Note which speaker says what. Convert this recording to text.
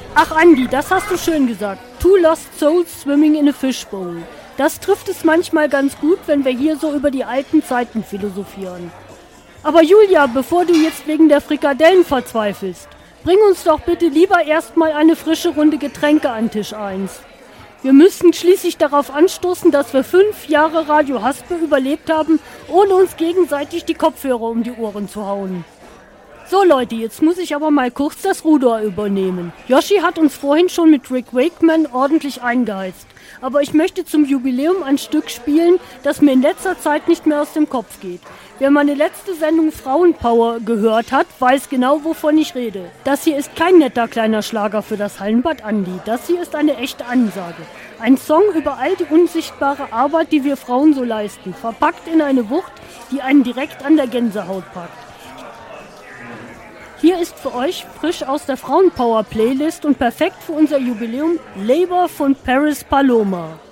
Speaker 1: Ach Andi, das hast du schön gesagt. Two lost souls swimming in a fishbowl. Das trifft es manchmal ganz gut, wenn wir hier so über die alten Zeiten philosophieren. Aber Julia, bevor du jetzt wegen der Frikadellen verzweifelst, bring uns doch bitte lieber erstmal eine frische Runde Getränke an Tisch 1. Wir müssten schließlich darauf anstoßen, dass wir 5 Jahre Radio Haspe überlebt haben, ohne uns gegenseitig die Kopfhörer um die Ohren zu hauen. So Leute, jetzt muss ich aber mal kurz das Ruder übernehmen. Yoshi hat uns vorhin schon mit Rick Wakeman ordentlich eingeheizt. Aber ich möchte zum Jubiläum ein Stück spielen, das mir in letzter Zeit nicht mehr aus dem Kopf geht. Wer meine letzte Sendung Frauenpower gehört hat, weiß genau, wovon ich rede. Das hier ist kein netter kleiner Schlager für das Hallenbad Andi. Das hier ist eine echte Ansage. Ein Song über all die unsichtbare Arbeit, die wir Frauen so leisten. Verpackt in eine Wucht, die einen direkt an der Gänsehaut packt. Hier ist für euch frisch aus der Frauenpower-Playlist und perfekt für unser Jubiläum Labor von Paris Paloma.